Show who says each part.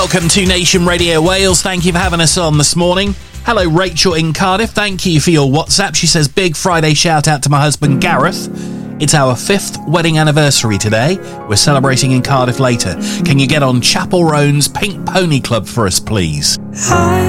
Speaker 1: Welcome to Nation Radio Wales. Thank you for having us on this morning. Hello, Rachel in Cardiff. Thank you for your WhatsApp. She says, big Friday shout out to my husband, Gareth. It's our 5th wedding anniversary today. We're celebrating in Cardiff later. Can you get on Chapel Roan's Pink Pony Club for us, please?
Speaker 2: Hi.